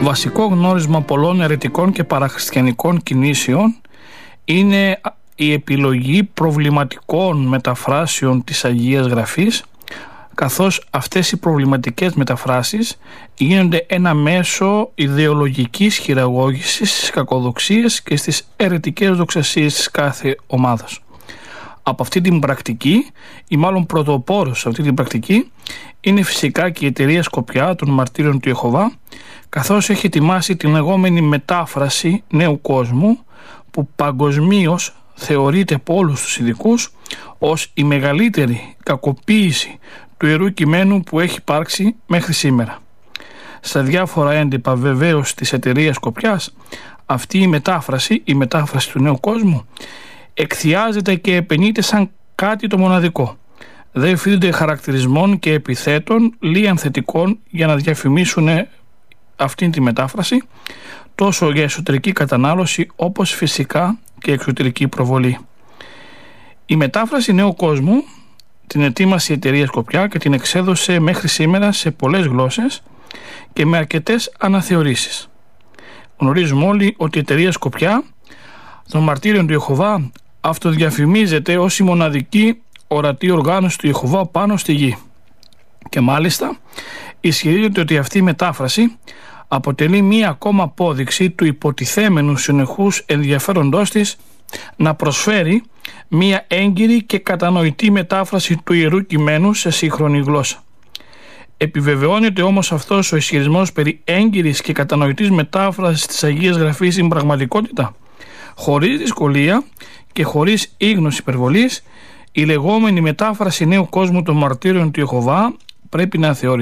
Βασικό γνώρισμα πολλών αιρετικών και παραχριστιανικών κινήσεων είναι η επιλογή προβληματικών μεταφράσεων της Αγίας Γραφής, καθώς αυτές οι προβληματικές μεταφράσεις γίνονται ένα μέσο ιδεολογικής χειραγώγησης στις κακοδοξίες και στις αιρετικές δοξασίες της κάθε ομάδας. Από αυτή την πρακτική, ή μάλλον πρωτοπόρος σε αυτή την πρακτική, είναι φυσικά και η εταιρεία Σκοπιά των Μαρτύρων του Ιεχωβά, καθώς έχει ετοιμάσει την λεγόμενη μετάφραση Νέου Κόσμου, που παγκοσμίως θεωρείται από όλους τους ειδικούς ως η μεγαλύτερη κακοποίηση του Ιερού Κειμένου που έχει υπάρξει μέχρι σήμερα. Στα διάφορα έντυπα βεβαίως της εταιρείας Σκοπιάς, αυτή η μετάφραση του Νέου Κόσμου, εκθιάζεται και επενείται σαν κάτι το μοναδικό. Δεν ευθύνονται χαρακτηρισμών και επιθέτων λίαν θετικών για να διαφημίσουν αυτήν τη μετάφραση, τόσο για εσωτερική κατανάλωση όπως φυσικά και εξωτερική προβολή. Η μετάφραση Νέου Κόσμου την ετοίμασε η εταιρεία Σκοπιά και την εξέδωσε μέχρι σήμερα σε πολλές γλώσσες και με αρκετές αναθεωρήσεις. Γνωρίζουμε όλοι ότι η εταιρεία Σκοπιά των Μαρτύριων του Ιεχωβά αυτοδιαφημίζεται ως η μοναδική ορατή οργάνωση του Ιεχωβά πάνω στη γη. Και μάλιστα ισχυρίζεται ότι αυτή η μετάφραση αποτελεί μία ακόμα απόδειξη του υποτιθέμενου συνεχούς ενδιαφέροντός της να προσφέρει μία έγκυρη και κατανοητή μετάφραση του Ιερού Κειμένου σε σύγχρονη γλώσσα. Επιβεβαιώνεται όμως αυτός ο ισχυρισμός περί έγκυρης και κατανοητής μετάφρασης της Αγίας Γραφής στην πραγματικότητα? Χωρίς δυσκολία και χωρίς ίγνωση υπερβολής, η λεγόμενη μετάφραση Νέου Κόσμου των Μαρτύρων του Ιεχωβά πρέπει να θεωρηθεί